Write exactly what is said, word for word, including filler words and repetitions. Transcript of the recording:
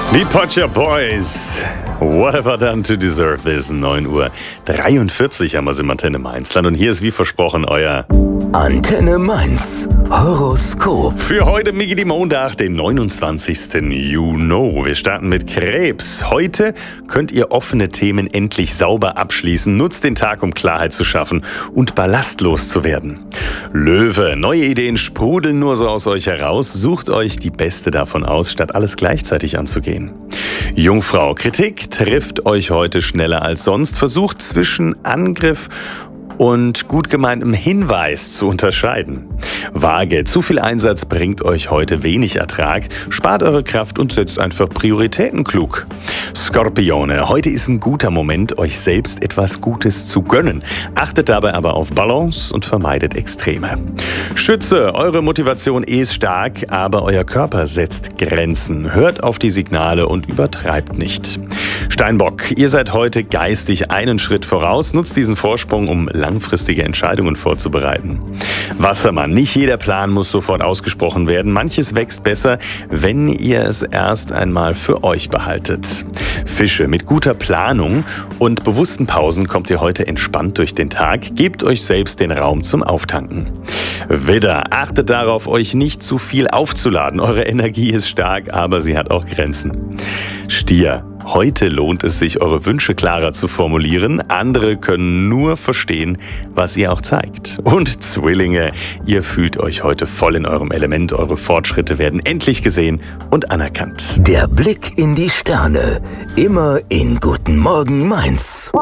Die Potcher Boys. What have I done to deserve this? neun Uhr dreiundvierzig haben wir es im Antenne Mainzland. Und hier ist wie versprochen euer Antenne Mainz Horoskop. für heute Micky Montag, den neunundzwanzigsten Juni. Wir starten mit Krebs. Heute könnt ihr offene Themen endlich sauber abschließen. Nutzt den Tag, um Klarheit zu schaffen und ballastlos zu werden. Löwe. Neue Ideen sprudeln nur so aus euch heraus. Sucht euch die beste davon aus, statt alles gleichzeitig anzugehen. Jungfrau. Kritik trifft euch heute schneller als sonst. Versucht zwischen Angriff und gut gemeintem Hinweis zu unterscheiden. Waage. Zu viel Einsatz bringt euch heute wenig Ertrag. Spart eure Kraft und setzt einfach Prioritäten klug. Skorpione. Heute ist ein guter Moment, euch selbst etwas Gutes zu gönnen. Achtet dabei aber auf Balance und vermeidet Extreme. Schütze. Eure Motivation ist stark, aber euer Körper setzt Grenzen. Hört auf die Signale und übertreibt nicht. Steinbock. Ihr seid heute geistig einen Schritt voraus. Nutzt diesen Vorsprung, um langfristige Entscheidungen vorzubereiten. Wassermann. Nicht jeder Plan muss sofort ausgesprochen werden. Manches wächst besser, wenn ihr es erst einmal für euch behaltet. Fische. Mit guter Planung und bewussten Pausen kommt ihr heute entspannt durch den Tag. Gebt euch selbst den Raum zum Auftanken. Widder. Achtet darauf, euch nicht zu viel aufzuladen. Eure Energie ist stark, aber sie hat auch Grenzen. Stier. Heute lohnt es sich, eure Wünsche klarer zu formulieren. Andere können nur verstehen, was ihr auch zeigt. Und Zwillinge, ihr fühlt euch heute voll in eurem Element. Eure Fortschritte werden endlich gesehen und anerkannt. Der Blick in die Sterne. Immer in Guten Morgen Mainz.